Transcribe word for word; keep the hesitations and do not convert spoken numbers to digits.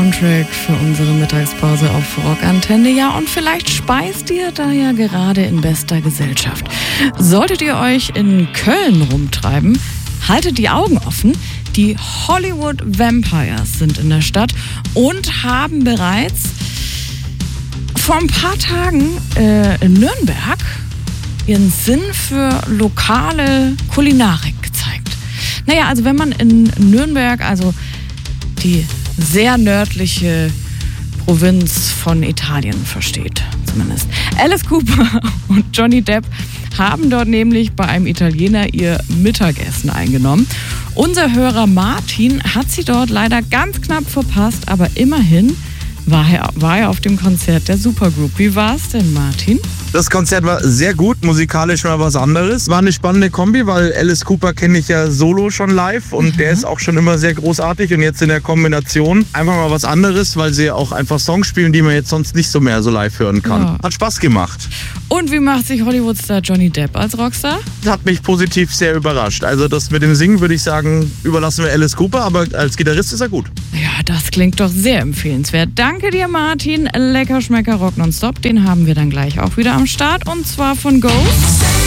Soundtrack für unsere Mittagspause auf Rockantenne. Ja, und vielleicht speist ihr da ja gerade in bester Gesellschaft. Solltet ihr euch in Köln rumtreiben, haltet die Augen offen. Die Hollywood Vampires sind in der Stadt und haben bereits vor ein paar Tagen äh, in Nürnberg ihren Sinn für lokale Kulinarik gezeigt. Naja, also wenn man in Nürnberg, also die sehr nördliche Provinz von Italien versteht, zumindest. Alice Cooper und Johnny Depp haben dort nämlich bei einem Italiener ihr Mittagessen eingenommen. Unser Hörer Martin hat sie dort leider ganz knapp verpasst, aber immerhin war er, war er auf dem Konzert der Supergroup. Wie war es denn, Martin? Das Konzert war sehr gut, musikalisch mal was anderes. War eine spannende Kombi, weil Alice Cooper kenne ich ja solo schon live und mhm. der ist auch schon immer sehr großartig und jetzt in der Kombination einfach mal was anderes, weil sie auch einfach Songs spielen, die man jetzt sonst nicht so mehr so live hören kann. Ja. Hat Spaß gemacht. Und wie macht sich Hollywood-Star Johnny Depp als Rockstar? Das hat mich positiv sehr überrascht. Also das mit dem Singen würde ich sagen, überlassen wir Alice Cooper, aber als Gitarrist ist er gut. Ja, das klingt doch sehr empfehlenswert. Danke dir, Martin. Lecker Schmecker Rock nonstop. Den haben wir dann gleich auch wieder am Start und zwar von Ghost.